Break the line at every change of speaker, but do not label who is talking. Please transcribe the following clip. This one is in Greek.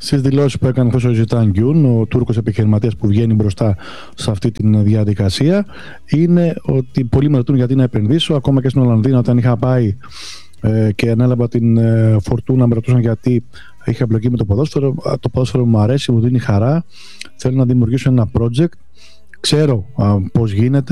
στις δηλώσεις που έκανε χθες ο Ζητάν Γκιούν, ο Τούρκος επιχειρηματίας που βγαίνει μπροστά σε αυτή τη διαδικασία, είναι ότι πολλοί με ρωτούν γιατί να επενδύσω. Ακόμα και στην Ολλανδία, όταν είχα πάει και ανέλαβα την Φορτούνα, με ρωτούσαν γιατί είχα εμπλοκή με το ποδόσφαιρο. Το ποδόσφαιρο μου αρέσει, μου δίνει χαρά. Θέλω να δημιουργήσω ένα project. Ξέρω πώς γίνεται.